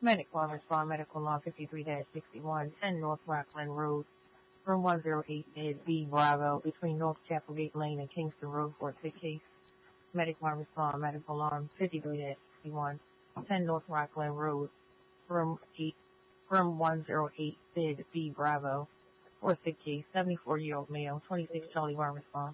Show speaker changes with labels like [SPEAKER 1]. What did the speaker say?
[SPEAKER 1] Medic 1 respond, medical law 53-61, 10 North Rockland Road, room 108 bed B Bravo, between North Chapelgate Lane and Kingston Road for a sick case. Medic 1 respond, medical alarm 53-61, 10 North Rockland Road, room 108 bed B Bravo, for a sick case. 74-year-old male, 26 Charlie 1 respond.